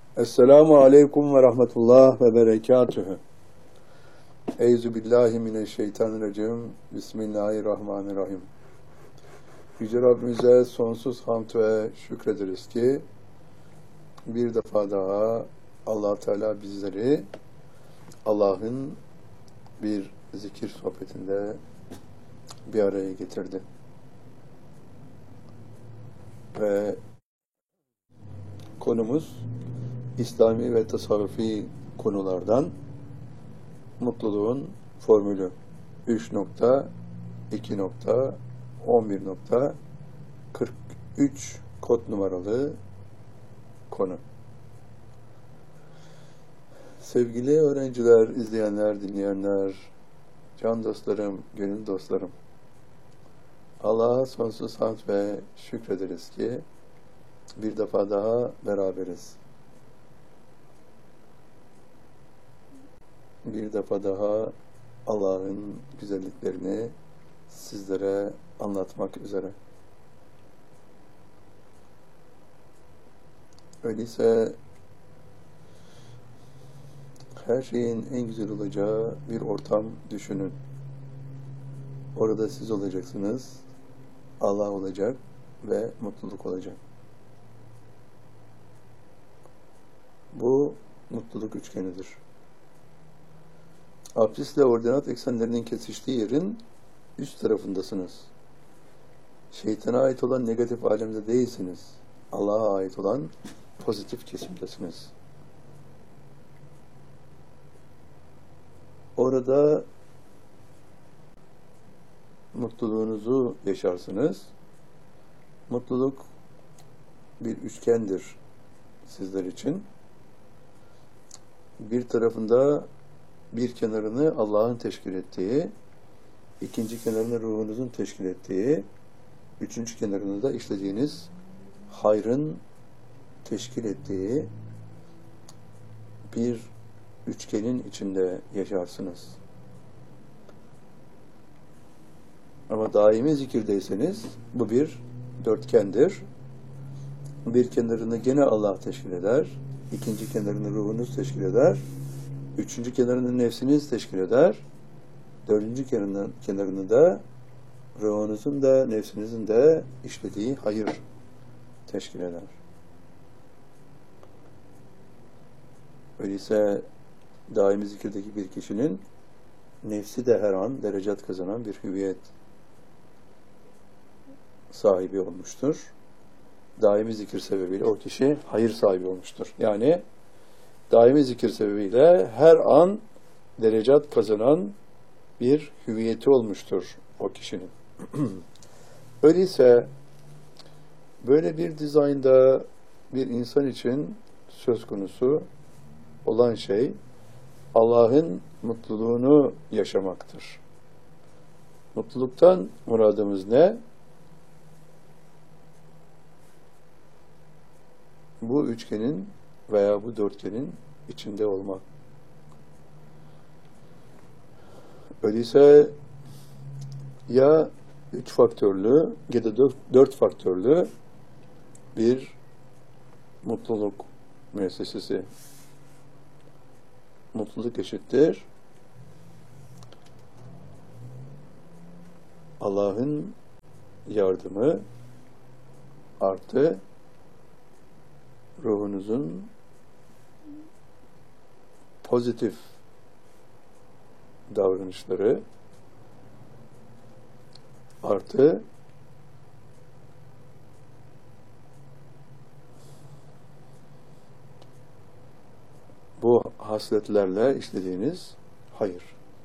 Esselamu aleyküm ve rahmetullah ve berekatühü. Eyzu billahi mineşşeytanirracim. Bismillahirrahmanirrahim. Yüce Rabbimize sonsuz hamd ve şükrederiz ki bir defa daha Allah Teala bizleri Allah'ın bir zikir sohbetinde bir araya getirdi. Ve konumuz İslami ve tasavvufi konulardan mutluluğun formülü 3.2.11.43 kod numaralı konu. Sevgili öğrenciler, izleyenler, dinleyenler, can dostlarım, gönül dostlarım, Allah'a sonsuz hamd ve şükrederiz ki bir defa daha beraberiz. Bir defa daha Allah'ın güzelliklerini sizlere anlatmak üzere. Öyleyse her şeyin en güzel olacağı bir ortam düşünün. Orada siz olacaksınız, Allah olacak ve mutluluk olacak. Bu mutluluk üçgenidir. Absisle ordinat eksenlerinin kesiştiği yerin üst tarafındasınız. Şeytana ait olan negatif alemde değilsiniz. Allah'a ait olan pozitif kesimdesiniz. Orada mutluluğunuzu yaşarsınız. Mutluluk bir üçgendir sizler için. Bir tarafında bir kenarını Allah'ın teşkil ettiği, ikinci kenarını ruhunuzun teşkil ettiği, üçüncü kenarını da işlediğiniz hayrın teşkil ettiği bir üçgenin içinde yaşarsınız. Ama daimi zikirdeyseniz bu bir dörtgendir. Bir kenarını gene Allah teşkil eder, ikinci kenarını ruhunuz teşkil eder, üçüncü kenarını nefsiniz teşkil eder, dördüncü kenarını da ruhunuzun da nefsinizin de işlediği hayır teşkil eder. Öyleyse daimi zikirdeki bir kişinin nefsi de her an derecat kazanan bir hüviyet sahibi olmuştur. Daimi zikir sebebiyle o kişi hayır sahibi olmuştur. Yani daimi zikir sebebiyle her an derecat kazanan bir hüviyeti olmuştur o kişinin. Öyleyse böyle bir dizaynda bir insan için söz konusu olan şey Allah'ın mutluluğunu yaşamaktır. Mutluluktan muradımız ne? Bu üçgenin veya bu dörtgenin içinde olmak. Öyleyse ya 3 faktörlü ya da 4 faktörlü bir mutluluk müessesesi. Mutluluk eşittir Allah'ın yardımı artı ruhunuzun pozitif davranışları artı bu hasletlerle işlediğiniz hayır.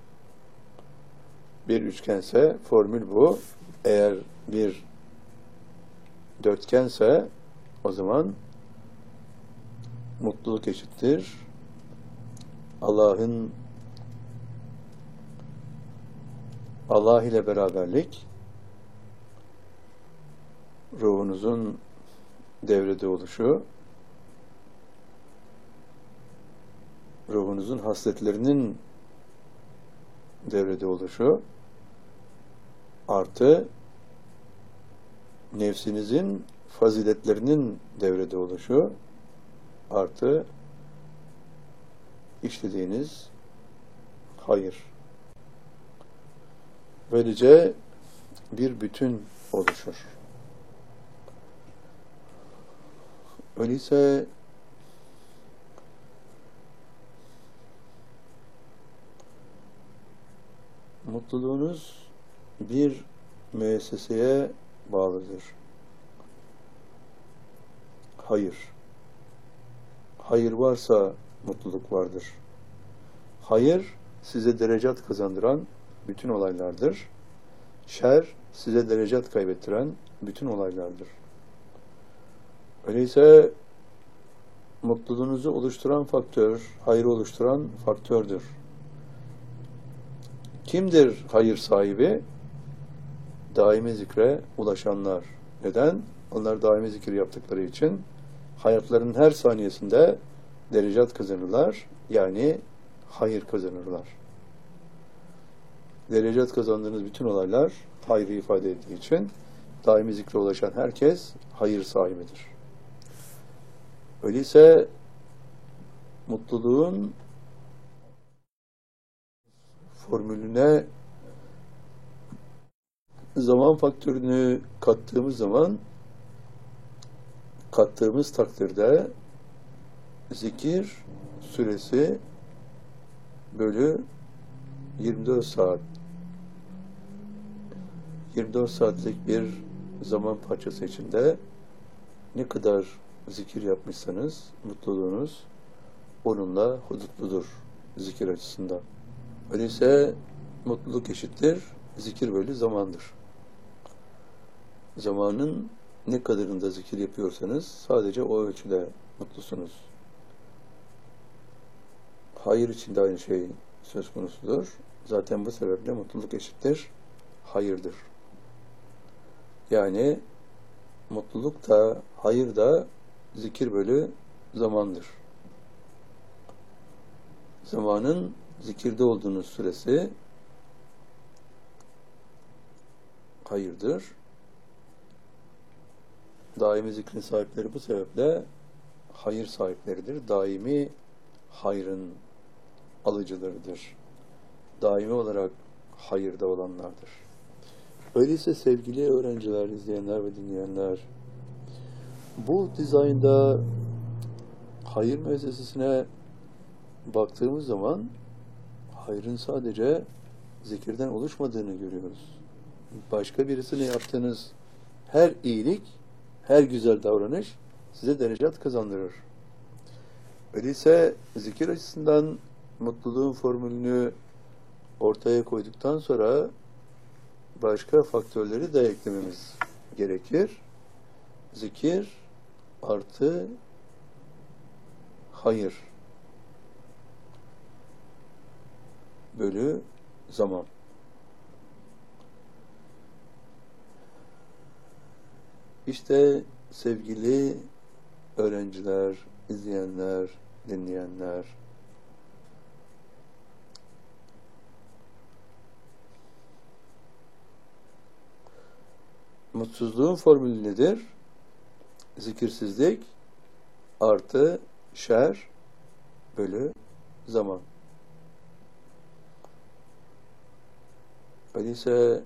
Bir üçgense formül bu. Eğer bir dörtgense o zaman mutluluk eşittir Allah ile beraberlik, ruhunuzun devrede oluşu, ruhunuzun hasletlerinin devrede oluşu artı nefsinizin faziletlerinin devrede oluşu artı işlediğiniz hayır. Böylece bir bütün oluşur. Öyleyse mutluluğunuz bir müesseseye bağlıdır. Hayır. Hayır varsa mutluluk vardır. Hayır, size derecat kazandıran bütün olaylardır. Şer, size derecat kaybettiren bütün olaylardır. Öyleyse mutluluğunuzu oluşturan faktör, hayrı oluşturan faktördür. Kimdir hayır sahibi? Daimi zikre ulaşanlar. Neden? Onlar daimi zikir yaptıkları için hayatlarının her saniyesinde derecat kazanırlar. Yani hayır kazanırlar. Derecat kazandığınız bütün olaylar hayrı ifade ettiği için daimi zikre ulaşan herkes hayır sahibidir. Öyleyse mutluluğun formülüne zaman faktörünü kattığımız takdirde zikir süresi bölü 24 saat. 24 saatlik bir zaman parçası içinde ne kadar zikir yapmışsanız mutluluğunuz onunla hudutludur zikir açısından. Öyleyse mutluluk eşittir zikir bölü zamandır. Zamanın ne kadarında zikir yapıyorsanız sadece o ölçüde mutlusunuz. Hayır için de aynı şey söz konusudur. Zaten bu sebeple mutluluk eşittir hayırdır. Yani mutluluk da hayır da zikir bölü zamandır. Zamanın zikirde olduğunuz süresi hayırdır. Daimi zikrin sahipleri bu sebeple hayır sahipleridir. Daimi hayrın alıcılarıdır. Daimi olarak hayırda olanlardır. Öyleyse sevgili öğrenciler, izleyenler ve dinleyenler, bu dizaynda hayır müessesesine baktığımız zaman hayrın sadece zikirden oluşmadığını görüyoruz. Başka birisine yaptığınız her iyilik, her güzel davranış size derecat kazandırır. Öyleyse zikir açısından mutluluğun formülünü ortaya koyduktan sonra başka faktörleri de eklememiz gerekir. Zikir artı hayır bölü zaman. İşte sevgili öğrenciler, izleyenler, dinleyenler, mutsuzluğun formülü nedir? Zikirsizlik artı şer bölü zaman. Öyleyse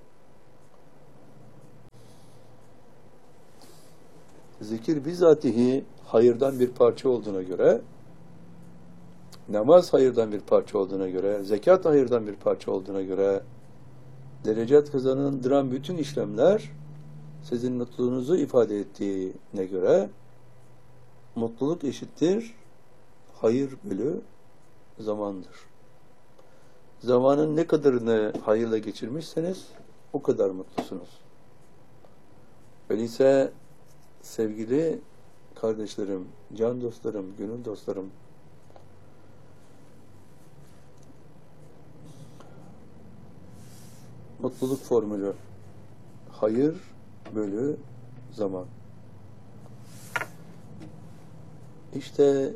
zikir bizatihi hayırdan bir parça olduğuna göre, namaz hayırdan bir parça olduğuna göre, zekat hayırdan bir parça olduğuna göre, derecat kazandıran bütün işlemler sizin mutluluğunuzu ifade ettiğine göre mutluluk eşittir hayır bölü zamandır. Zamanın ne kadarını hayırla geçirmişseniz o kadar mutlusunuz. Öyleyse sevgili kardeşlerim, can dostlarım, gönül dostlarım, mutluluk formülü hayır bölü zaman. İşte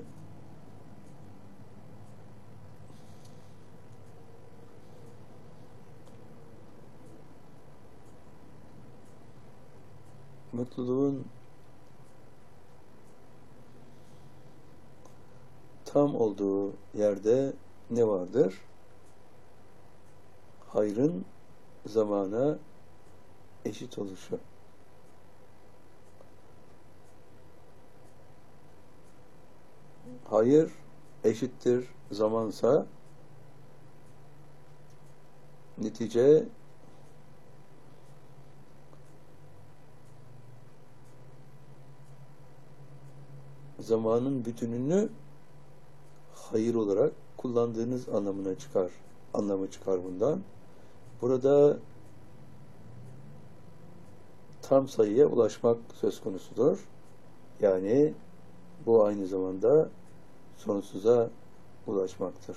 mutluluğun tam olduğu yerde ne vardır? Hayrın zamana eşit oluşu. Hayır eşittir zamansa netice zamanın bütününü hayır olarak kullandığınız anlamı çıkar bundan. Burada tam sayıya ulaşmak söz konusudur. Yani bu aynı zamanda sonsuza ulaşmaktır.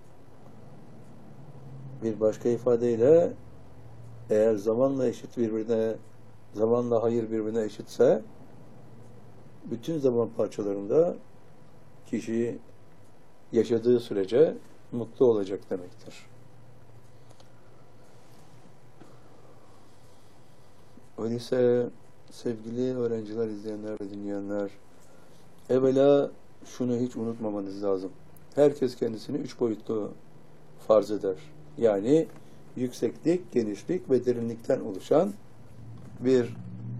Bir başka ifadeyle eğer zamanla hayır birbirine eşitse bütün zaman parçalarında kişi yaşadığı sürece mutlu olacak demektir. Öyleyse sevgili öğrenciler, izleyenler ve dinleyenler, evvela şunu hiç unutmamanız lazım. Herkes kendisini 3 boyutlu farz eder. Yani yükseklik, genişlik ve derinlikten oluşan bir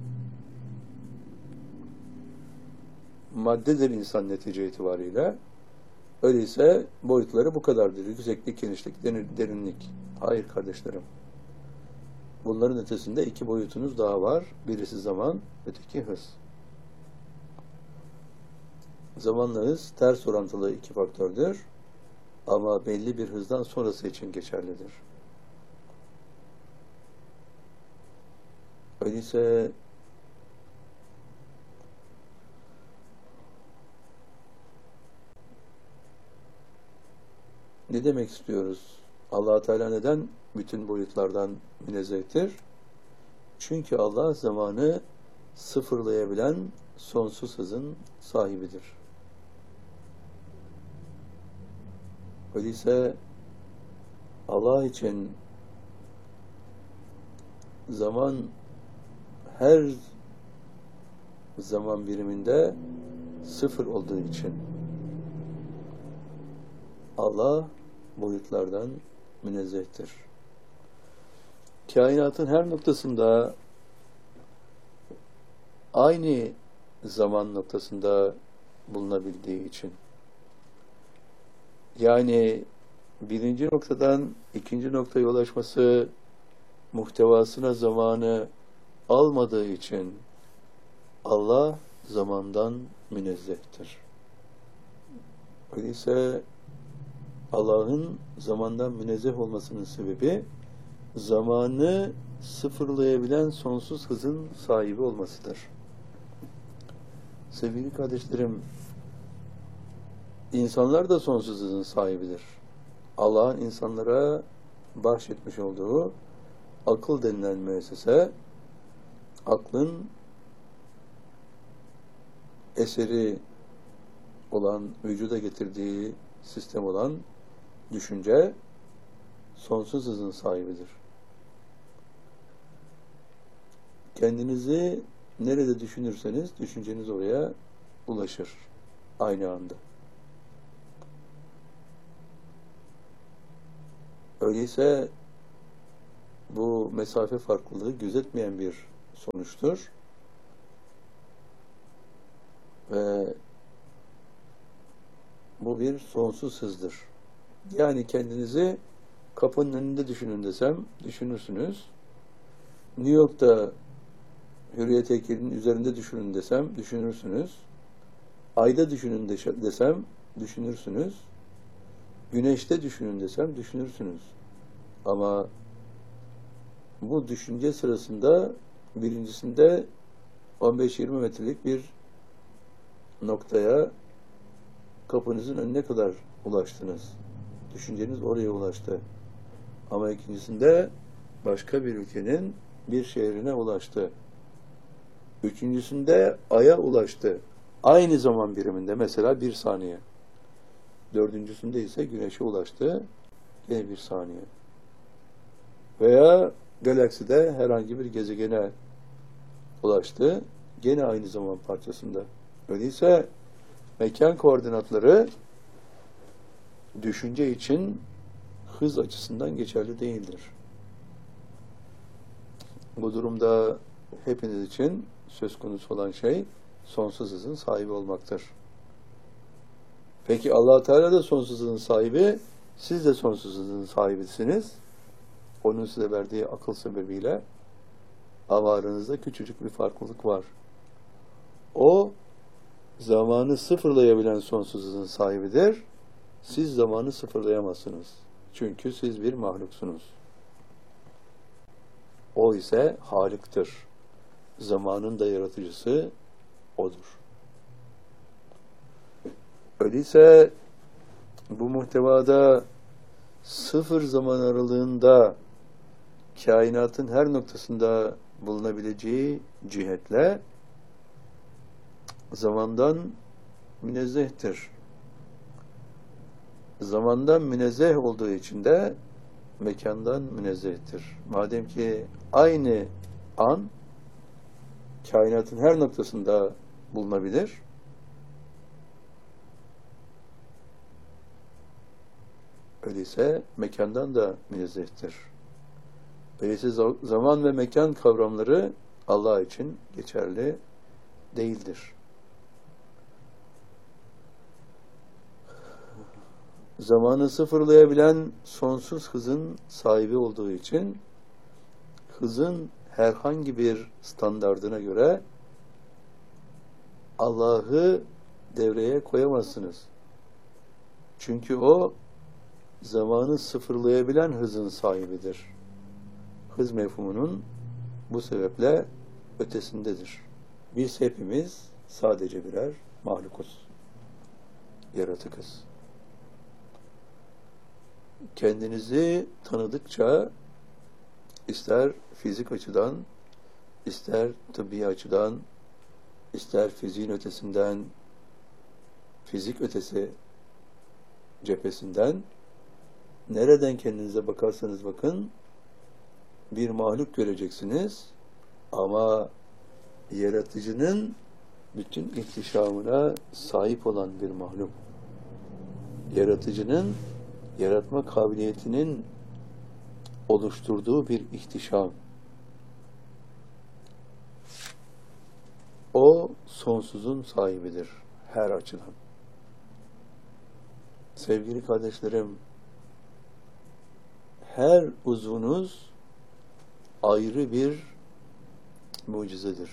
maddedir insan netice itibariyle. Öyleyse boyutları bu kadardır. Yükseklik, genişlik, derinlik. Hayır kardeşlerim. Bunların ötesinde 2 boyutunuz daha var. Birisi zaman, öteki hız. Zamanla hız ters orantılı 2 faktördür. Ama belli bir hızdan sonrası için geçerlidir. Öyleyse ne demek istiyoruz? Allah Teala neden bütün boyutlardan münezzehtir? Çünkü Allah zamanı sıfırlayabilen sonsuz hızın sahibidir. Öyleyse Allah için zaman her zaman biriminde sıfır olduğu için Allah boyutlardan münezzehtir. Kainatın her noktasında aynı zaman noktasında bulunabildiği için, yani birinci noktadan ikinci noktaya ulaşması muhtevasına zamanı almadığı için Allah zamandan münezzehtir. Öyleyse Allah'ın zamandan münezzeh olmasının sebebi zamanı sıfırlayabilen sonsuz hızın sahibi olmasıdır. Sevgili kardeşlerim, insanlar da sonsuz hızın sahibidir. Allah'ın insanlara bahşetmiş olduğu akıl denilen müessese, aklın eseri olan, vücuda getirdiği sistem olan düşünce sonsuz hızın sahibidir. Kendinizi nerede düşünürseniz düşünceniz oraya ulaşır aynı anda. Öyleyse bu mesafe farklılığı gözetmeyen bir sonuçtur. Ve bu bir sonsuz hızdır. Yani kendinizi kapının önünde düşünün desem düşünürsünüz. New York'ta Hürriyet heykelinin üzerinde düşünün desem düşünürsünüz. Ayda düşünün desem düşünürsünüz. Güneşte düşünün desem düşünürsünüz. Ama bu düşünce sırasında birincisinde 15-20 metrelik bir noktaya kapınızın önüne kadar ulaştınız. Düşünceniz oraya ulaştı. Ama ikincisinde başka bir ülkenin bir şehrine ulaştı. Üçüncüsünde Ay'a ulaştı. Aynı zaman biriminde, mesela 1 saniye. Dördüncüsünde ise Güneş'e ulaştı. Yine 1 saniye. Veya galakside herhangi bir gezegene ulaştı. Gene aynı zaman parçasında. Öyleyse mekan koordinatları düşünce için hız açısından geçerli değildir. Bu durumda hepiniz için söz konusu olan şey sonsuz hızın sahibi olmaktır. Peki Allah Teala da sonsuz hızın sahibi, siz de sonsuz hızın sahibisiniz. Onun size verdiği akıl sebebiyle, ama aranızda küçücük bir farklılık var. O zamanı sıfırlayabilen sonsuz hızın sahibidir. Siz zamanı sıfırlayamazsınız. Çünkü siz bir mahluksunuz. O ise Halik'tir. Zamanın da yaratıcısı O'dur. Öyleyse bu muhtevada sıfır zaman aralığında kainatın her noktasında bulunabileceği cihetle zamandan münezzehtir. Zamandan münezzeh olduğu için de mekandan münezzehtir. Madem ki aynı an kainatın her noktasında bulunabilir, öyleyse mekandan da münezzehtir. Öyleyse zaman ve mekan kavramları Allah için geçerli değildir. Zamanı sıfırlayabilen sonsuz hızın sahibi olduğu için hızın herhangi bir standardına göre Allah'ı devreye koyamazsınız. Çünkü o zamanı sıfırlayabilen hızın sahibidir. Hız mefhumunun bu sebeple ötesindedir. Biz hepimiz sadece birer mahlukuz, yaratıkız. Kendinizi tanıdıkça ister fizik açıdan, ister tıbbi açıdan, ister fiziğin ötesinden, fizik ötesi cephesinden, nereden kendinize bakarsanız bakın, bir mahluk göreceksiniz ama yaratıcının bütün ihtişamına sahip olan bir mahluk. Yaratıcının yaratma kabiliyetinin oluşturduğu bir ihtişam. O sonsuzun sahibidir her açıdan. Sevgili kardeşlerim, her uzvunuz ayrı bir mucizedir.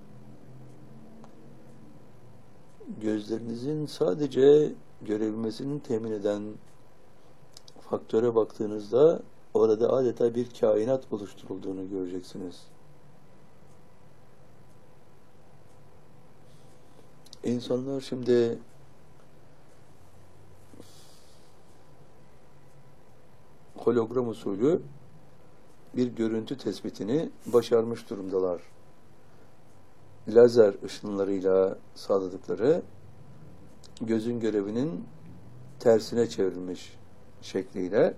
Gözlerinizin sadece görebilmesini temin eden faktöre baktığınızda orada adeta bir kainat oluşturulduğunu göreceksiniz. İnsanlar şimdi hologram usulü bir görüntü tespitini başarmış durumdalar. Lazer ışınlarıyla sağladıkları gözün görevinin tersine çevrilmiş şekliyle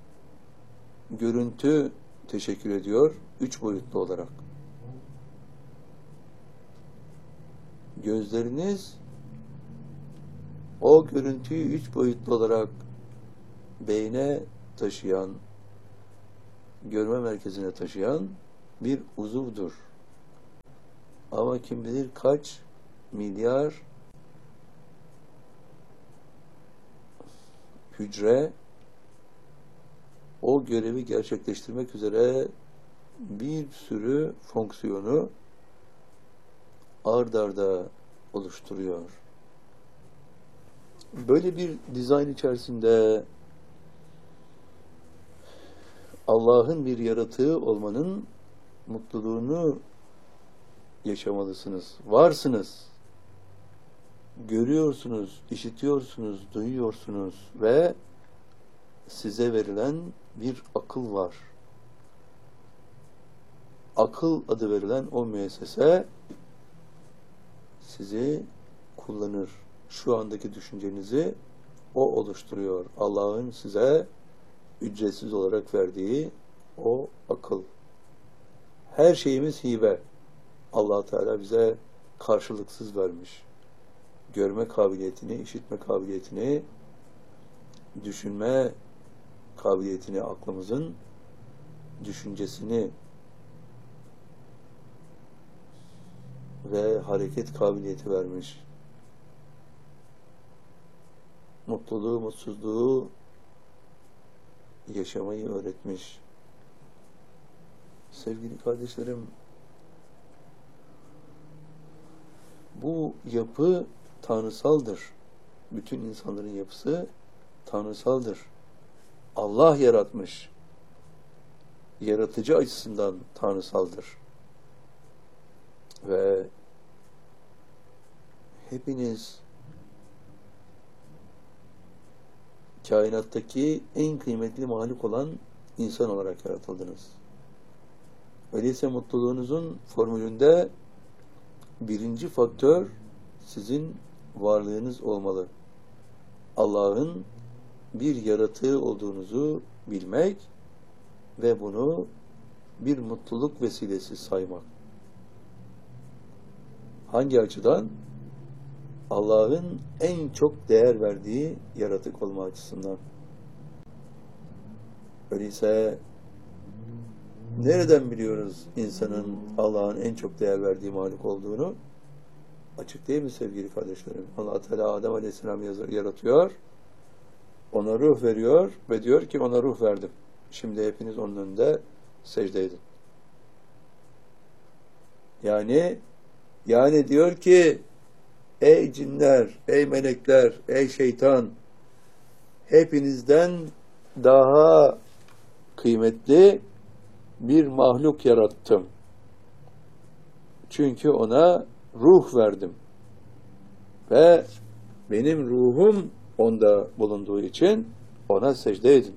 görüntü teşekkür ediyor 3 boyutlu olarak. Gözleriniz o görüntüyü 3 boyutlu olarak beyne taşıyan, görme merkezine taşıyan bir uzuvdur. Ama kim bilir kaç milyar hücre o görevi gerçekleştirmek üzere bir sürü fonksiyonu ard arda oluşturuyor. Böyle bir dizayn içerisinde Allah'ın bir yaratığı olmanın mutluluğunu yaşamalısınız. Varsınız. Görüyorsunuz, işitiyorsunuz, duyuyorsunuz ve size verilen bir akıl var. Akıl adı verilen o müessese sizi kullanır. Şu andaki düşüncenizi o oluşturuyor. Allah'ın size ücretsiz olarak verdiği o akıl. Her şeyimiz hibe. Allah Teala bize karşılıksız vermiş. Görme kabiliyetini, işitme kabiliyetini, düşünme kabiliyetini, aklımızın düşüncesini ve hareket kabiliyeti vermiş. Mutluluğu, mutsuzluğu yaşamayı öğretmiş. Sevgili kardeşlerim, bu yapı tanrısaldır. Bütün insanların yapısı tanrısaldır. Allah yaratmış. Yaratıcı açısından tanrısaldır. Ve hepiniz kainattaki en kıymetli mahluk olan insan olarak yaratıldınız. Öyleyse mutluluğunuzun formülünde birinci faktör sizin varlığınız olmalı. Allah'ın bir yaratığı olduğunuzu bilmek ve bunu bir mutluluk vesilesi saymak. Hangi açıdan? Allah'ın en çok değer verdiği yaratık olma açısından. Öyleyse nereden biliyoruz insanın Allah'ın en çok değer verdiği mahluk olduğunu? Açık değil mi sevgili kardeşlerim? Allah Teala Adem Aleyhisselam yaratıyor, ona ruh veriyor ve diyor ki ona ruh verdim. Şimdi hepiniz onun önünde secde edin. Yani diyor ki ey cinler, ey melekler, ey şeytan, hepinizden daha kıymetli bir mahluk yarattım. Çünkü ona ruh verdim. Ve benim ruhum onda bulunduğu için ona secde edin.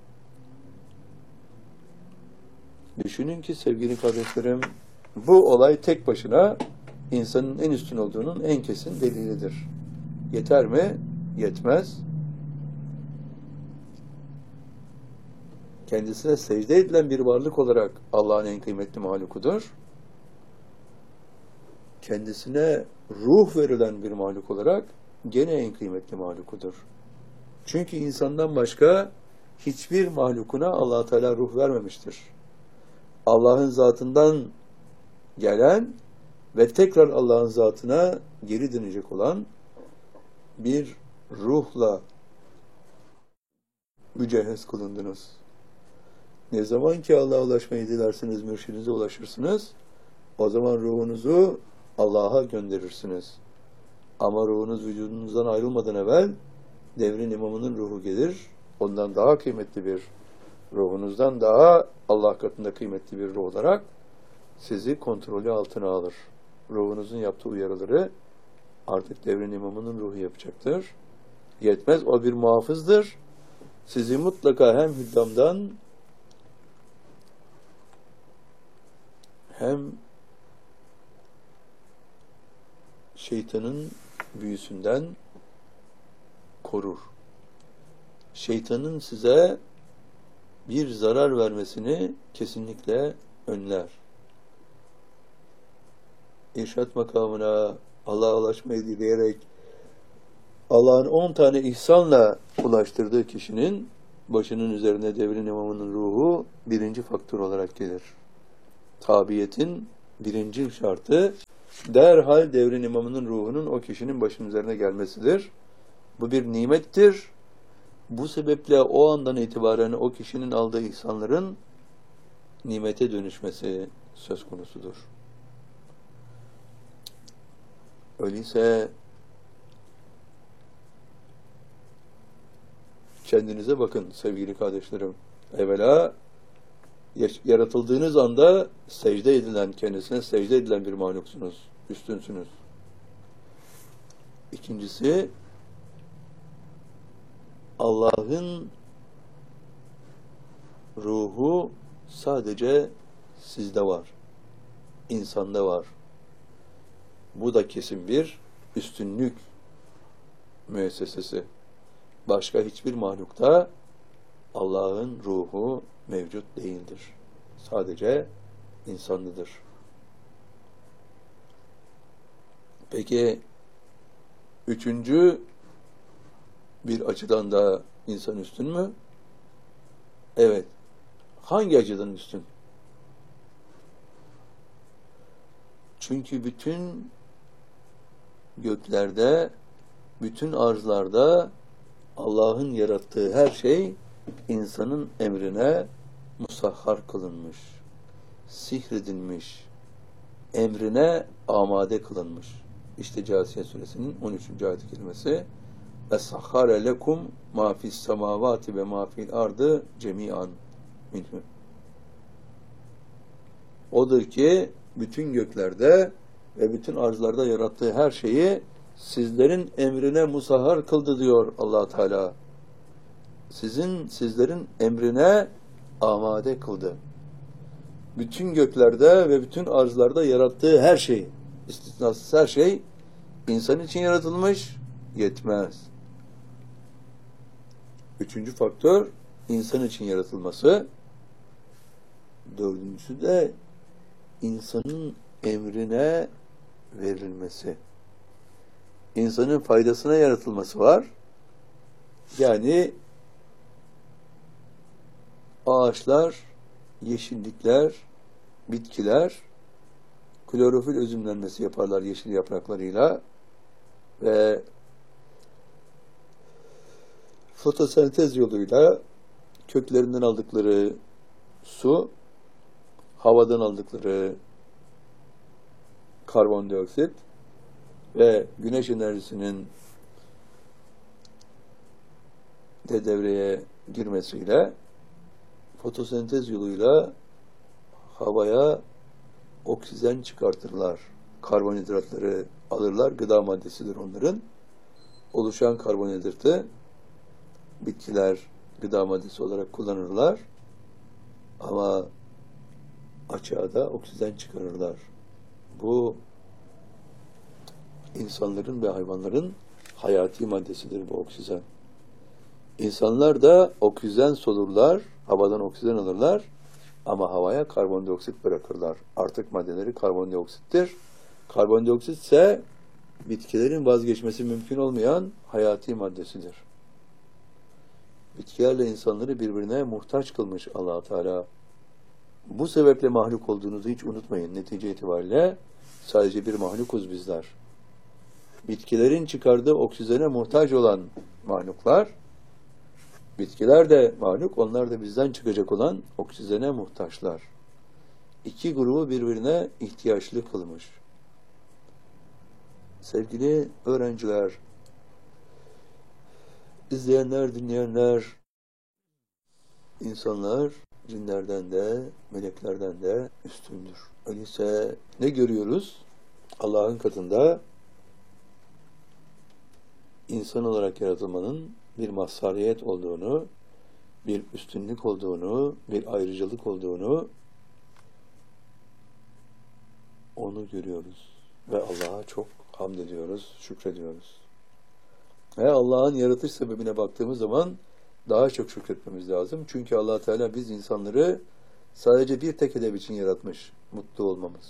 Düşünün ki sevgili kardeşlerim, bu olay tek başına insanın en üstün olduğunun en kesin delilidir. Yeter mi? Yetmez. Kendisine secde edilen bir varlık olarak Allah'ın en kıymetli mahlukudur. Kendisine ruh verilen bir mahluk olarak gene en kıymetli mahlukudur. Çünkü insandan başka hiçbir mahlukuna Allah Teala ruh vermemiştir. Allah'ın zatından gelen ve tekrar Allah'ın zatına geri dönecek olan bir ruhla mücehhez kılındınız. Ne zaman ki Allah'a ulaşmayı dilersiniz, mürşidinize ulaşırsınız, o zaman ruhunuzu Allah'a gönderirsiniz. Ama ruhunuz vücudunuzdan ayrılmadan evvel devrin imamının ruhu gelir, ondan daha kıymetli bir, ruhunuzdan daha Allah katında kıymetli bir ruh olarak sizi kontrolü altına alır. Ruhunuzun yaptığı uyarıları artık devrin imamının ruhu yapacaktır. Yetmez, o bir muhafızdır. Sizi mutlaka hem hüddamdan hem şeytanın büyüsünden korur. Şeytanın size bir zarar vermesini kesinlikle önler. İrşad makamına Allah'a ulaşmayı dileyerek Allah'ın 10 tane ihsanla ulaştırdığı kişinin başının üzerine devrin imamının ruhu birinci faktör olarak gelir. Tabiyetin birinci şartı derhal devrin imamının ruhunun o kişinin başının üzerine gelmesidir. Bu bir nimettir. Bu sebeple o andan itibaren o kişinin aldığı ihsanların nimete dönüşmesi söz konusudur. Öyleyse kendinize bakın sevgili kardeşlerim. Evvela yaratıldığınız anda secde edilen, kendisine secde edilen bir mahluksunuz, üstünsünüz. İkincisi, Allah'ın ruhu sadece sizde var, insanda var. Bu da kesin bir üstünlük müessesesi. Başka hiçbir mahlukta Allah'ın ruhu mevcut değildir. Sadece insanlıdır. Peki, üçüncü bir açıdan da İnsan üstün mü? Evet. Hangi açıdan üstün? Çünkü bütün göklerde, bütün arzlarda Allah'ın yarattığı her şey insanın emrine musahhar kılınmış, sihredilmiş, emrine amade kılınmış. İşte Câsiye suresinin 13. ayet-i kerimesi "Es-sahhare lekum ma fis semavati ve ma fil ardı cemi'an minhu." Odur ki bütün göklerde ve bütün arzlarda yarattığı her şeyi sizlerin emrine musahhar kıldı diyor Allah Teala. Sizlerin emrine amade kıldı. Bütün göklerde ve bütün arzlarda yarattığı her şey, istisnasız her şey insan için yaratılmış, yetmez. Üçüncü faktör, insan için yaratılması. Dördüncüsü de insanın emrine verilmesi. İnsanın faydasına yaratılması var. Yani ağaçlar, yeşillikler, bitkiler klorofil özümlenmesi yaparlar yeşil yapraklarıyla ve fotosentez yoluyla köklerinden aldıkları su, havadan aldıkları karbondioksit ve güneş enerjisinin de devreye girmesiyle fotosentez yoluyla havaya oksijen çıkartırlar. Karbonhidratları alırlar. Gıda maddesidir onların. Oluşan karbonhidratı bitkiler gıda maddesi olarak kullanırlar. Ama açığa da oksijen çıkarırlar. Bu insanların ve hayvanların hayati maddesidir bu oksijen. İnsanlar da oksijen solurlar, havadan oksijen alırlar ama havaya karbondioksit bırakırlar. Artık maddeleri karbondioksittir. Karbondioksit ise bitkilerin vazgeçmesi mümkün olmayan hayati maddesidir. Bitkilerle insanları birbirine muhtaç kılmış Allah Teala. Bu sebeple mahluk olduğunuzu hiç unutmayın. Netice itibariyle sadece bir mahlukuz bizler. Bitkilerin çıkardığı oksijene muhtaç olan mahluklar, bitkiler de mahluk, onlar da bizden çıkacak olan oksijene muhtaçlar. İki grubu birbirine ihtiyaçlı kılmış. Sevgili öğrenciler, izleyenler, dinleyenler, insanlar cinlerden de, meleklerden de üstündür. Öyleyse ne görüyoruz? Allah'ın katında insan olarak yaratılmanın bir mazhariyet olduğunu, bir üstünlük olduğunu, bir ayrıcalık olduğunu onu görüyoruz. Ve Allah'a çok hamd ediyoruz, şükrediyoruz. Ve Allah'ın yaratış sebebine baktığımız zaman daha çok şükretmemiz lazım. Çünkü Allah Teala biz insanları sadece bir tek hedef için yaratmış, mutlu olmamız.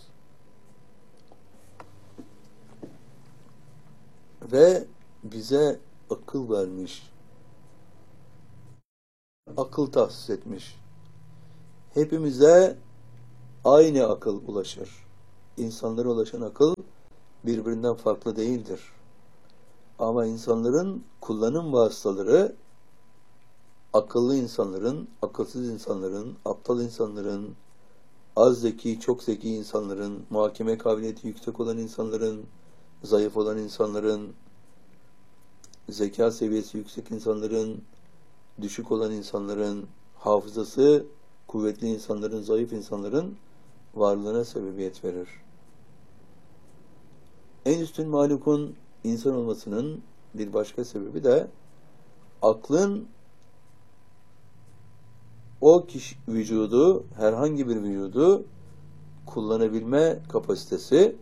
Ve bize akıl vermiş, akıl tahsis etmiş. Hepimize aynı akıl ulaşır. İnsanlara ulaşan akıl birbirinden farklı değildir. Ama insanların kullanım vasıtaları akıllı insanların, akılsız insanların, aptal insanların, az zeki, çok zeki insanların, muhakeme kabiliyeti yüksek olan insanların, zayıf olan insanların, zeka seviyesi yüksek insanların, düşük olan insanların, hafızası kuvvetli insanların, zayıf insanların varlığına sebebiyet verir. En üstün mahlukun insan olmasının bir başka sebebi de aklın o kişi vücudu, herhangi bir vücudu kullanabilme kapasitesi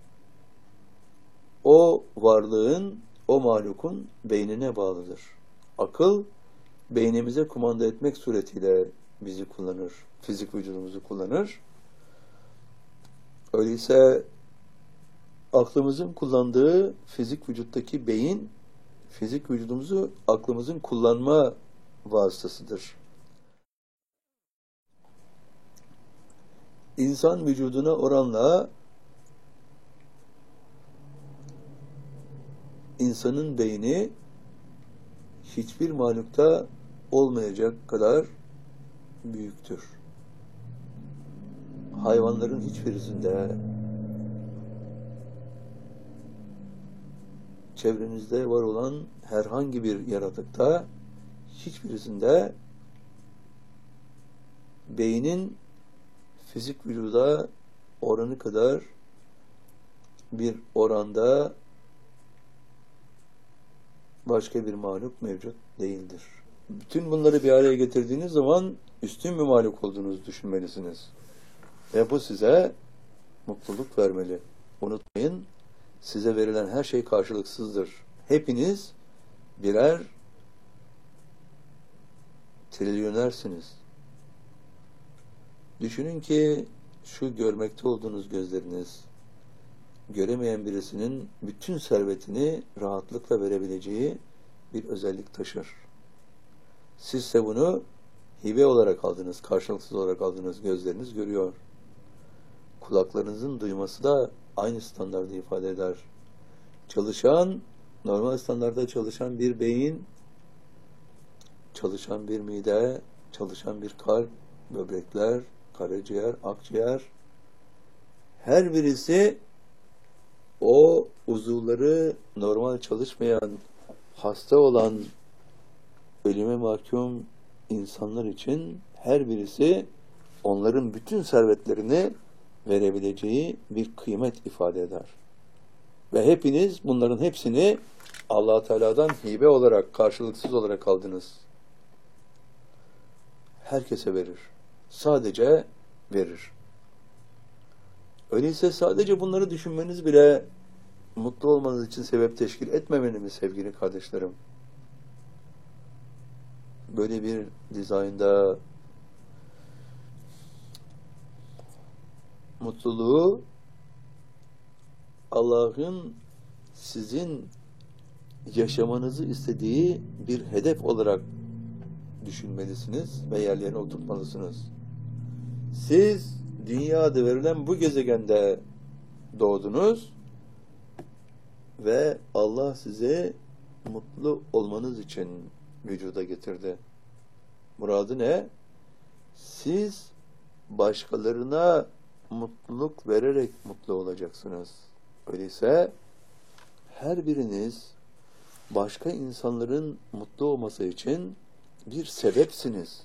o varlığın, o mahlukun beynine bağlıdır. Akıl, beynimize kumanda etmek suretiyle bizi kullanır, fizik vücudumuzu kullanır. Öyleyse aklımızın kullandığı fizik vücuttaki beyin fizik vücudumuzu aklımızın kullanma vasıtasıdır. İnsan vücuduna oranla insanın beyni hiçbir mahlukta olmayacak kadar büyüktür. Hayvanların hiçbirisinde, çevrenizde var olan herhangi bir yaratıkta, hiçbirisinde beynin fizik vücuda oranı kadar bir oranda başka bir mahluk mevcut değildir. Bütün bunları bir araya getirdiğiniz zaman üstün bir mahluk olduğunuzu düşünmelisiniz. Ve bu size mutluluk vermeli. Unutmayın, size verilen her şey karşılıksızdır. Hepiniz birer trilyonersiniz. Düşünün ki şu görmekte olduğunuz gözleriniz, göremeyen birisinin bütün servetini rahatlıkla verebileceği bir özellik taşır. Sizse bunu hibe olarak aldınız, karşılıksız olarak aldığınız gözleriniz görüyor. Kulaklarınızın duyması da aynı standardı ifade eder. Çalışan, normal standarda çalışan bir beyin, çalışan bir mide, çalışan bir kalp, böbrekler, karaciğer, akciğer, her birisi o uzuvları normal çalışmayan, hasta olan, ölüme mahkum insanlar için her birisi onların bütün servetlerini verebileceği bir kıymet ifade eder. Ve hepiniz bunların hepsini Allah Teala'dan hibe olarak, karşılıksız olarak aldınız. Herkese verir. Sadece verir. Öyleyse sadece bunları düşünmeniz bile mutlu olmanız için sebep teşkil etmemeli mi sevgili kardeşlerim? Böyle bir dizaynda mutluluğu Allah'ın sizin yaşamanızı istediği bir hedef olarak düşünmelisiniz ve yerlerine oturtmalısınız. Siz dünyada verilen bu gezegende doğdunuz ve Allah size mutlu olmanız için vücuda getirdi. Muradı ne? Siz başkalarına mutluluk vererek mutlu olacaksınız. Öyleyse her biriniz başka insanların mutlu olması için bir sebepsiniz.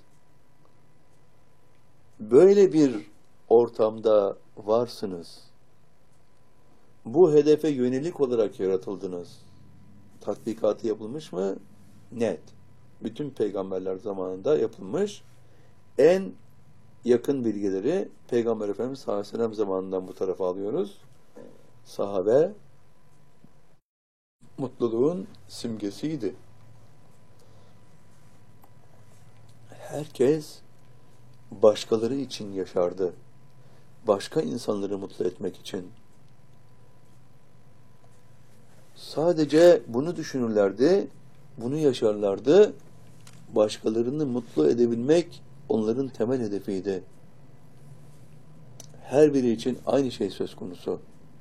Böyle bir ortamda varsınız. Bu hedefe yönelik olarak yaratıldınız. Tatbikatı yapılmış mı? Net. Bütün peygamberler zamanında yapılmış. En yakın bilgileri Peygamber Efendimiz sallallahu aleyhi ve sellem zamanından bu tarafa alıyoruz. Sahabe mutluluğun simgesiydi. Herkes başkaları için yaşardı. Başka insanları mutlu etmek için. Sadece bunu düşünürlerdi, bunu yaşarlardı. Başkalarını mutlu edebilmek onların temel hedefiydi. Her biri için aynı şey söz konusu.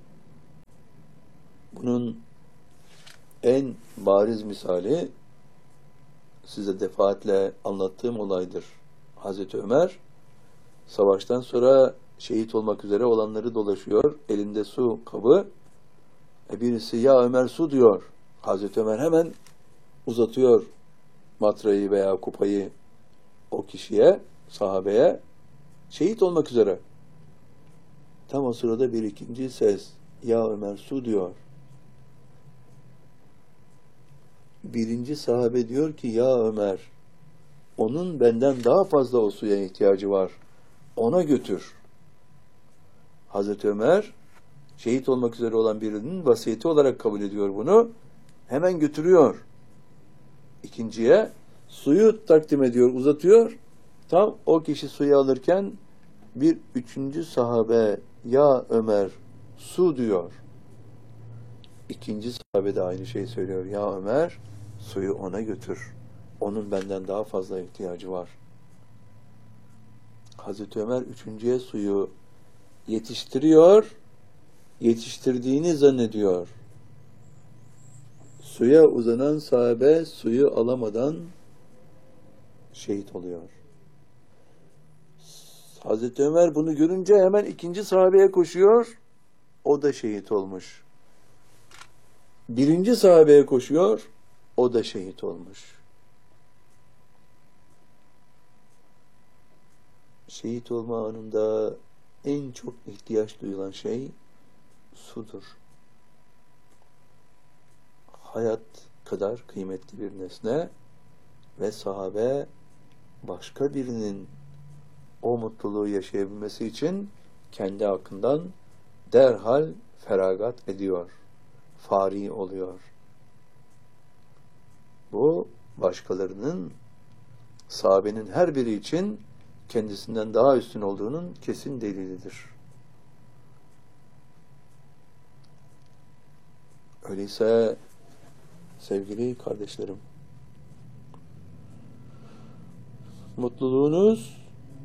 Bunun en bariz misali size defaatle anlattığım olaydır. Hazreti Ömer savaştan sonra şehit olmak üzere olanları dolaşıyor. Elinde su kabı. Birisi ya Ömer su diyor. Hazreti Ömer hemen uzatıyor matrayı veya kupayı o kişiye, sahabeye, şehit olmak üzere. Tam o sırada bir ikinci ses ya Ömer su diyor. Birinci sahabe diyor ki ya Ömer, onun benden daha fazla o suya ihtiyacı var. Ona götür. Hazreti Ömer şehit olmak üzere olan birinin vasiyeti olarak kabul ediyor bunu. Hemen götürüyor. İkinciye suyu takdim ediyor, uzatıyor. Tam o kişi suyu alırken bir üçüncü sahabe ya Ömer su diyor. İkinci sahabe de aynı şeyi söylüyor. Ya Ömer suyu ona götür. Onun benden daha fazla ihtiyacı var. Hazreti Ömer üçüncüye suyu yetiştiriyor, yetiştirdiğini zannediyor. Suya uzanan sahabe suyu alamadan şehit oluyor. Hazreti Ömer bunu görünce hemen ikinci sahabeye koşuyor. O da şehit olmuş. Birinci sahabeye koşuyor. O da şehit olmuş. Şehit olma anında en çok ihtiyaç duyulan şey sudur. Hayat kadar kıymetli bir nesne ve sahabe başka birinin o mutluluğu yaşayabilmesi için kendi hakkından derhal feragat ediyor. Fari oluyor. Bu başkalarının, sahabenin her biri için kendisinden daha üstün olduğunun kesin delilidir. Öyleyse sevgili kardeşlerim, mutluluğunuz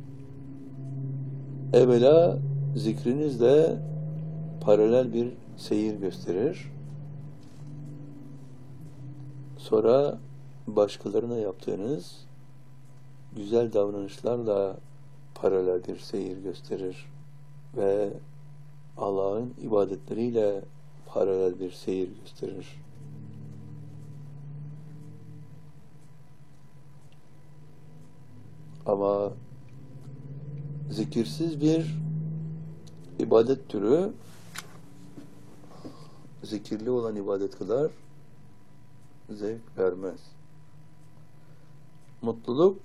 evvela zikrinizle paralel bir seyir gösterir. Sonra başkalarına yaptığınız güzel davranışlarla paralel bir seyir gösterir ve Allah'ın ibadetleriyle paralel bir seyir gösterir. Ama zikirsiz bir ibadet türü zikirli olan ibadet kadar zevk vermez. Mutluluk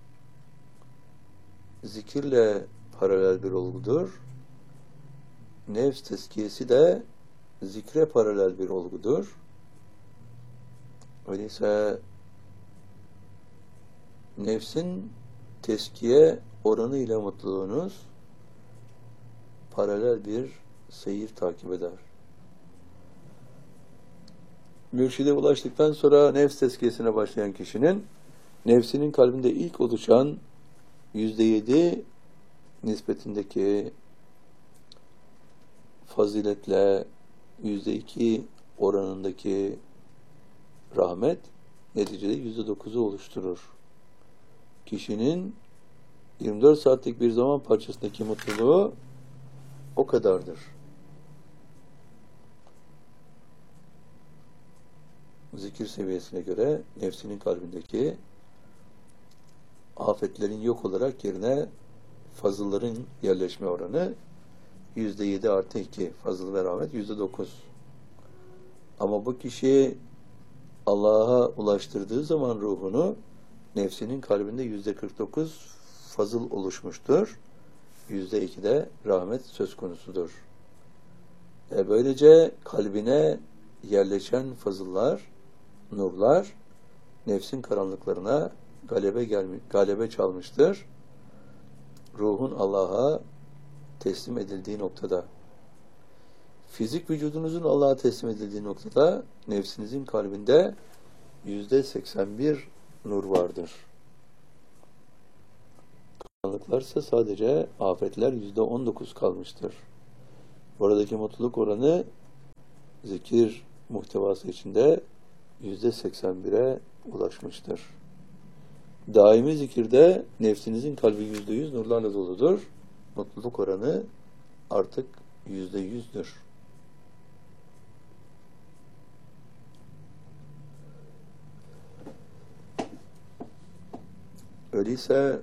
zikirle paralel bir olgudur. Nefs tezkiyesi de zikre paralel bir olgudur. Öyleyse nefsin tezkiye oranı ile mutluluğunuz paralel bir seyir takip eder. Mürşide ulaştıktan sonra nefs tezkiyesine başlayan kişinin nefsinin kalbinde ilk oluşan %7 nispetindeki faziletle %2 oranındaki rahmet neticede %9'u oluşturur. Kişinin 24 saatlik bir zaman parçasındaki mutluluğu o kadardır. Zikir seviyesine göre nefsinin kalbindeki afetlerin yok olarak yerine fazılların yerleşme oranı %7 artı 2. Fazıl ve rahmet %9. Ama bu kişi Allah'a ulaştırdığı zaman ruhunu nefsinin kalbinde %49 fazıl oluşmuştur. %2 de rahmet söz konusudur. Böylece kalbine yerleşen fazıllar, nurlar nefsin karanlıklarına galebe çalmıştır. Ruhun Allah'a teslim edildiği noktada, fizik vücudunuzun Allah'a teslim edildiği noktada nefsinizin kalbinde %81 nur vardır. Karanlıklarsa sadece afetler %19 kalmıştır. Buradaki mutluluk oranı zikir muhtevası içinde %81'e ulaşmıştır. Daimi zikirde nefsinizin kalbi %100 nurlarla doludur. Mutluluk oranı artık %100'dür. Öyleyse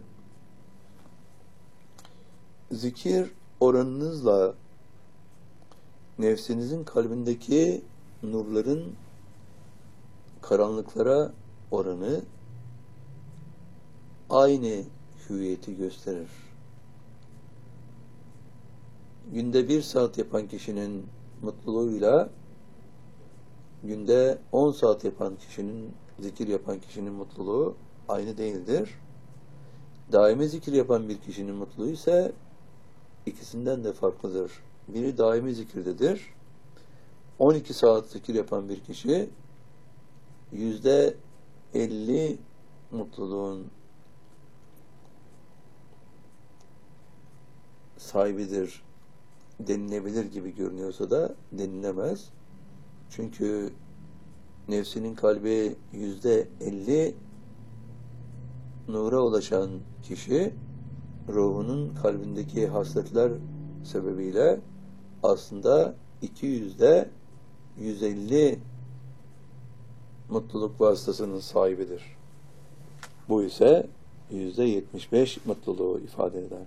zikir oranınızla nefsinizin kalbindeki nurların karanlıklara oranı aynı hüviyeti gösterir. Günde 1 saat yapan kişinin mutluluğuyla günde 10 saat yapan kişinin, zikir yapan kişinin mutluluğu aynı değildir. Daimi zikir yapan bir kişinin mutluluğu ise ikisinden de farklıdır. Biri daimi zikirdedir. 12 saat zikir yapan bir kişi %50 mutluluğun sahibidir denilebilir gibi görünüyorsa da denilemez. Çünkü nefsinin kalbi %50 nura ulaşan kişi ruhunun kalbindeki hasletler sebebiyle aslında 200'de 150 mutluluk vasıtasının sahibidir. Bu ise %75 mutluluğu ifade eder.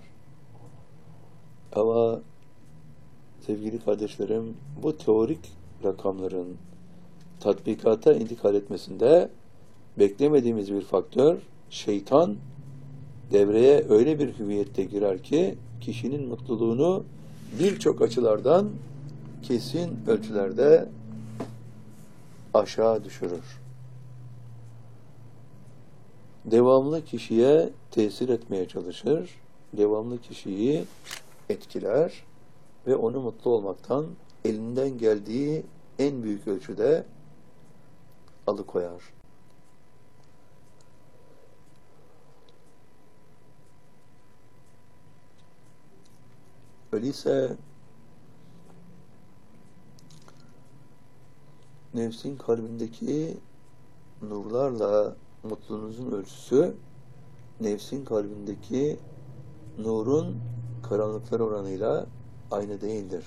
Ama sevgili kardeşlerim, bu teorik rakamların tatbikata intikal etmesinde beklemediğimiz bir faktör, şeytan devreye öyle bir hüviyette girer ki kişinin mutluluğunu birçok açılardan kesin ölçülerde aşağı düşürür. Devamlı kişiye tesir etmeye çalışır, devamlı kişiyi etkiler ve onu mutlu olmaktan elinden geldiği en büyük ölçüde alıkoyar. Öyleyse nefsin kalbindeki nurlarla mutluluğunuzun ölçüsü, nefsin kalbindeki nurun karanlıklar oranıyla aynı değildir.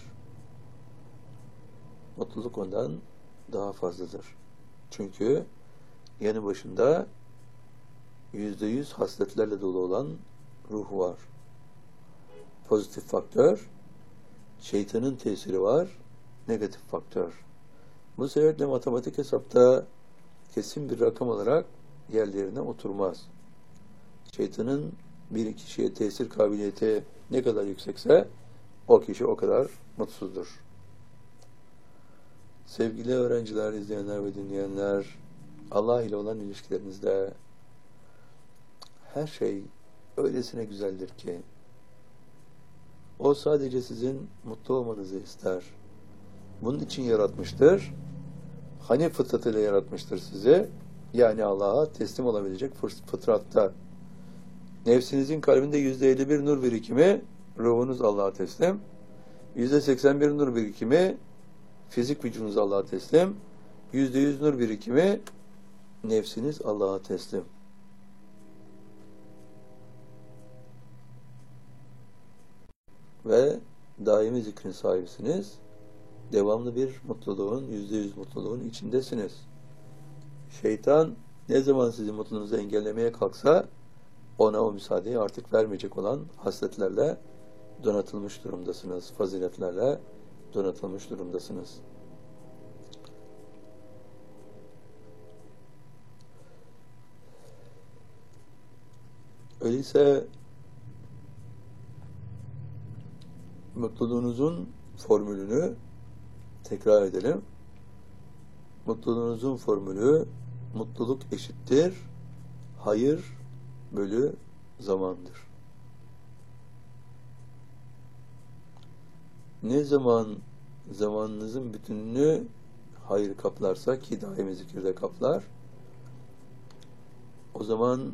Mutluluk ondan daha fazladır. Çünkü yanı başında %100 hasletlerle dolu olan ruh var. Pozitif faktör, şeytanın tesiri var, negatif faktör. Bu sebeple matematik hesapta kesin bir rakam olarak yerlerine oturmaz. Şeytanın bir kişiye tesir kabiliyeti ne kadar yüksekse o kişi o kadar mutsuzdur. Sevgili öğrenciler, izleyenler ve dinleyenler, Allah ile olan ilişkilerinizde her şey öylesine güzeldir ki o sadece sizin mutlu olmanızı ister. Bunun için yaratmıştır. Hanif fıtratıyla yaratmıştır sizi. Yani Allah'a teslim olabilecek fıtratta. Nefsinizin kalbinde %51 nur birikimi, ruhunuz Allah'a teslim. %81 nur birikimi, fizik vücudunuz Allah'a teslim. %100 nur birikimi, nefsiniz Allah'a teslim. Ve daimi zikrin sahibisiniz. Devamlı bir mutluluğun, %100 mutluluğun içindesiniz. Şeytan ne zaman sizin mutluluğunuzu engellemeye kalksa ona o müsaadeyi artık vermeyecek olan hasletlerle donatılmış durumdasınız. Faziletlerle donatılmış durumdasınız. Öyleyse mutluluğunuzun formülünü tekrar edelim. Mutluluğunuzun formülü mutluluk eşittir hayır bölü zamandır. Ne zaman zamanınızın bütününü hayır kaplarsa, ki daimi zikirde kaplar, o zaman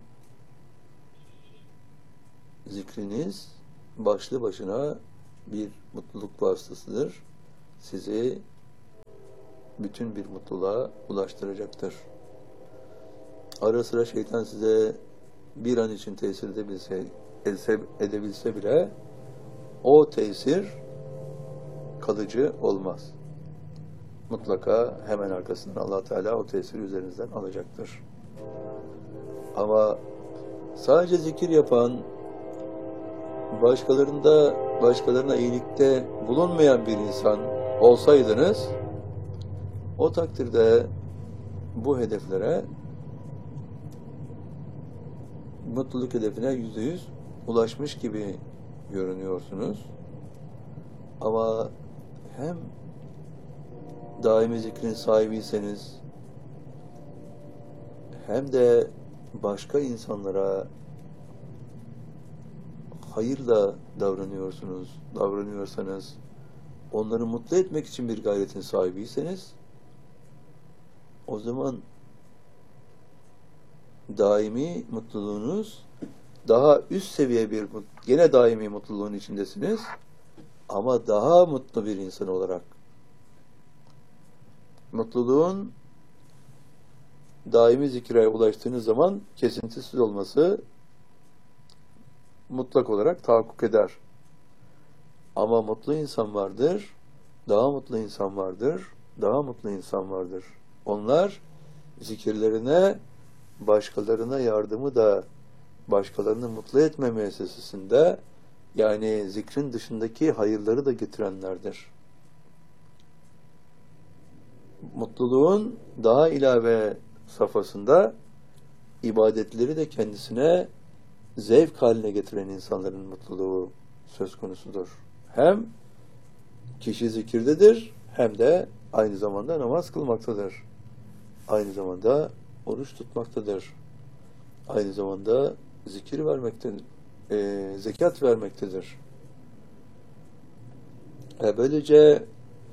zikriniz başlı başına bir mutluluk vasıtasıdır. Sizi bütün bir mutluluğa ulaştıracaktır. Ara sıra şeytan size bir an için tesir edebilse bile o tesir kalıcı olmaz. Mutlaka hemen arkasından Allah Teala o tesiri üzerinizden alacaktır. Ama sadece zikir yapan, başkalarına iyilikte bulunmayan bir insan olsaydınız, o takdirde bu hedeflere, mutluluk hedefine %100 ulaşmış gibi görünüyorsunuz. Ama hem daimi zikrin sahibiyseniz, hem de başka insanlara hayırla davranıyorsanız, onları mutlu etmek için bir gayretin sahibiyseniz, o zaman daimi mutluluğunuz daha üst seviye bir, gene daimi mutluluğun içindesiniz ama daha mutlu bir insan olarak. Mutluluğun daimi zikre ulaştığınız zaman kesintisiz olması mutlak olarak tahakkuk eder. Ama mutlu insan vardır, daha mutlu insan vardır, daha mutlu insan vardır. Onlar zikirlerine, başkalarına yardımı da, başkalarını mutlu etme müessesesinde, yani zikrin dışındaki hayırları da getirenlerdir. Mutluluğun daha ilave safhasında ibadetleri de kendisine zevk haline getiren insanların mutluluğu söz konusudur. Hem kişi zikirdedir, hem de aynı zamanda namaz kılmaktadır. Aynı zamanda oruç tutmaktadır. Aynı zamanda zikir vermektedir. Zekat vermektedir. Böylece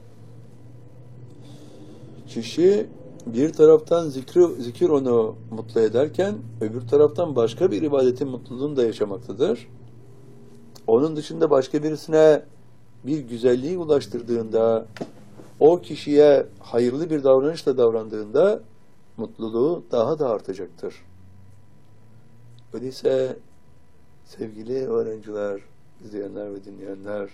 kişi bir taraftan zikir onu mutlu ederken öbür taraftan başka bir ibadetin mutluluğunu da yaşamaktadır. Onun dışında başka birisine bir güzelliği ulaştırdığında, o kişiye hayırlı bir davranışla davrandığında mutluluğu daha da artacaktır. Öyleyse sevgili öğrenciler, izleyenler ve dinleyenler,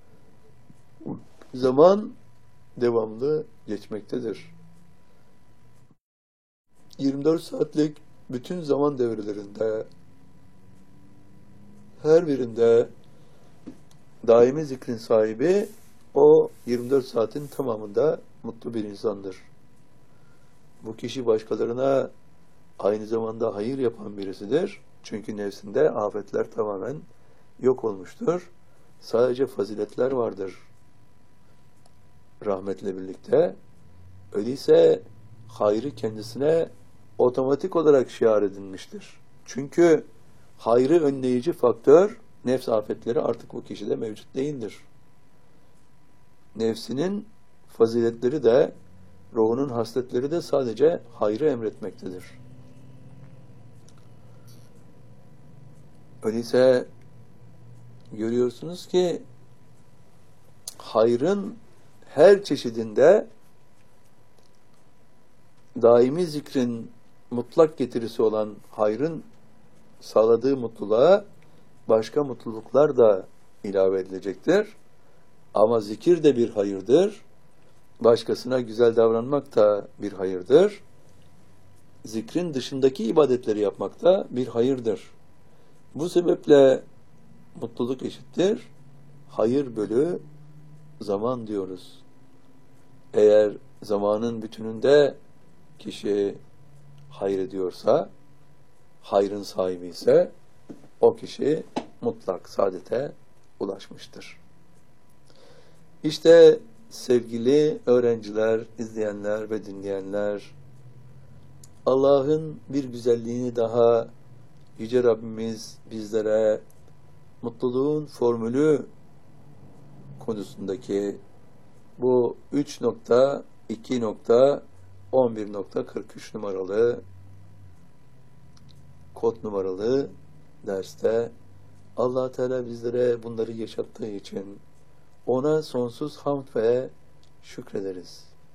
zaman devamlı geçmektedir. 24 saatlik bütün zaman devrelerinde her birinde daimi zikrin sahibi o 24 saatin tamamında mutlu bir insandır. Bu kişi başkalarına aynı zamanda hayır yapan birisidir. Çünkü nefsinde afetler tamamen yok olmuştur. Sadece faziletler vardır rahmetle birlikte. Öyleyse hayrı kendisine otomatik olarak şiar edilmiştir. Çünkü hayrı önleyici faktör, nefs afetleri artık bu kişide mevcut değildir. Nefsinin faziletleri de, ruhunun hasletleri de sadece hayrı emretmektedir. Öyleyse görüyorsunuz ki hayrın her çeşidinde daimi zikrin mutlak getirisi olan hayrın sağladığı mutluluğa başka mutluluklar da ilave edilecektir. Ama zikir de bir hayırdır. Başkasına güzel davranmak da bir hayırdır. Zikrin dışındaki ibadetleri yapmak da bir hayırdır. Bu sebeple mutluluk eşittir hayır bölü zaman diyoruz. Eğer zamanın bütününde kişi hayır ediyorsa, hayrın sahibi ise o kişi mutlak saadete ulaşmıştır. İşte sevgili öğrenciler, izleyenler ve dinleyenler, Allah'ın bir güzelliğini daha Yüce Rabbimiz bizlere mutluluğun formülü konusundaki bu 3.2.11.43 numaralı kod numaralı derste Allah Teala bizlere bunları yaşattığı için ona sonsuz hamd ve şükrederiz.